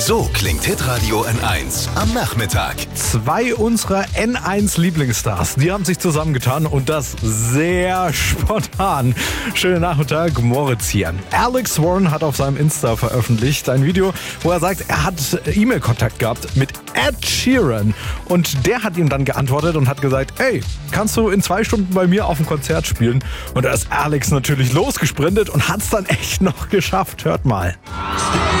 So klingt Hitradio N1 am Nachmittag. Zwei unserer N1-Lieblingsstars, die haben sich zusammengetan und das sehr spontan. Schönen Nachmittag, Moritz hier. Alex Warren hat auf seinem Insta veröffentlicht ein Video, wo er sagt, er hat E-Mail-Kontakt gehabt mit Ed Sheeran. Und der hat ihm dann geantwortet und hat gesagt, ey, kannst du in 2 Stunden bei mir auf dem Konzert spielen? Und da ist Alex natürlich losgesprintet und hat es dann echt noch geschafft. Hört mal.